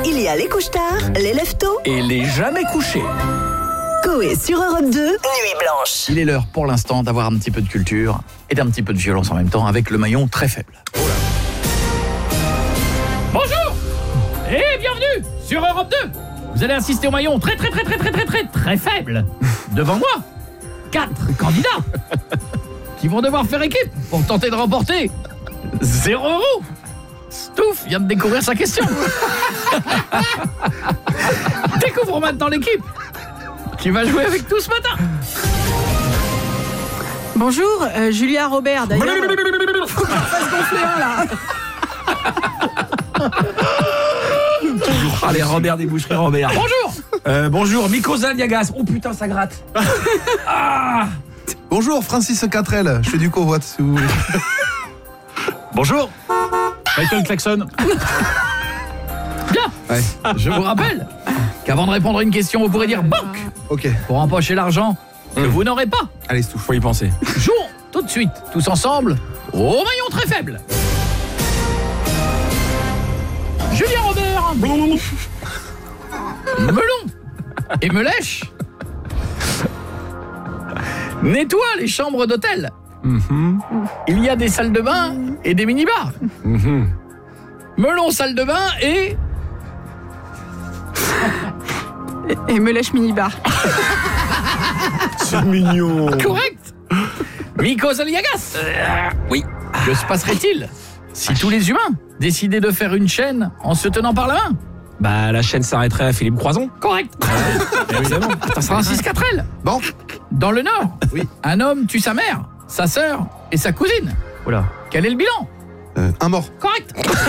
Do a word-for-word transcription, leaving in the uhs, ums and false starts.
Il y a les couche-tard, les lève-tôt et les jamais couchés. Coé sur Europe deux, Nuit Blanche. Il est l'heure pour l'instant d'avoir un petit peu de culture et d'un petit peu de violence en même temps avec le maillon très faible. Bonjour et bienvenue sur Europe deux. Vous allez assister au maillon très très très très très très très très faible. Devant moi, quatre candidats qui vont devoir faire équipe pour tenter de remporter zéro euro. Stouff vient de découvrir sa question. Découvrons maintenant l'équipe qui va jouer avec tout ce matin. Bonjour, euh, Julia Robert d'ailleurs. Faut qu'on fasse gonfler un là. Allez, Robert des boucheries, Robert. Bonjour. Euh, bonjour, Miko Zaliagas. Oh putain, ça gratte. Ah. Bonjour, Francis Catrel. Je fais du covoite si vous voulez. Bonjour, Michael Klaxon. Bien. Ouais. Je vous rappelle qu'avant de répondre à une question, vous pourrez dire banque Ok, pour empocher l'argent que vous n'aurez pas. allez, Stouff. Faut y penser. Jouons tout de suite, tous ensemble, au maillon très faible. Julien Robert. Melon et Melèche nettoie les chambres d'hôtel. Mm-hmm. Il y a des salles de bain et des mini-bars. Mm-hmm. Melon, salle de bain et... Et, et me lèche mini-bar. C'est mignon. Correct. Miko Zaliagas. Oui. Que se passerait-il si tous les humains décidaient de faire une chaîne en se tenant par la main? Bah, la chaîne s'arrêterait à Philippe Croison. Correct. Évidemment. Francis Catrel. Bon, Dans le Nord, Oui. un homme tue sa mère, sa sœur et sa cousine. Oula. Quel est le bilan? euh, un mort. Correct.